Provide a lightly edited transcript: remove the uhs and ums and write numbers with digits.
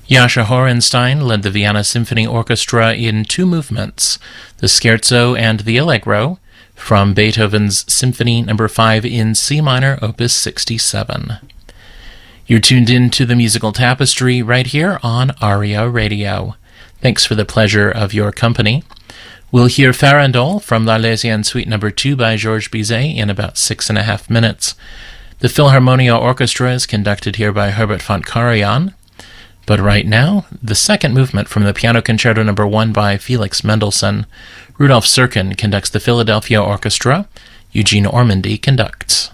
Jascha Horenstein led the Vienna Symphony Orchestra in two movements, the Scherzo and the Allegro, from Beethoven's Symphony No. 5 in C minor, Opus 67. You're tuned in to the Musical Tapestry right here on ARIA Radio. Thanks for the pleasure of your company. We'll hear Farandole from L'Arlésienne Suite No. 2 by Georges Bizet in about 6.5 minutes. The Philharmonia Orchestra is conducted here by Herbert von Karajan. But right now, the second movement from the Piano Concerto No. 1 by Felix Mendelssohn. Rudolf Serkin conducts the Philadelphia Orchestra. Eugene Ormandy conducts.